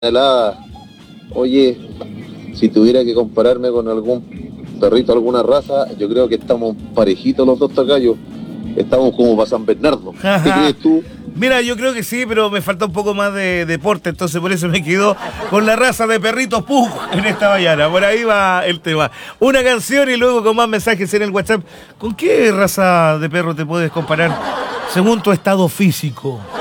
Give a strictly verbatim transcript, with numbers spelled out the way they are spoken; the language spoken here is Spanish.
helada. Oye, si tuviera que compararme con algún perrito, alguna raza, yo creo que estamos parejitos los dos tacayos. Estamos como para San Bernardo. ¿Qué crees tú? Mira, yo creo que sí, pero me falta un poco más de deporte, entonces por eso me quedo con la raza de perritos Pug en esta mañana. Por ahí va el tema. Una canción y luego con más mensajes en el WhatsApp. ¿Con qué raza de perro te puedes comparar según tu estado físico?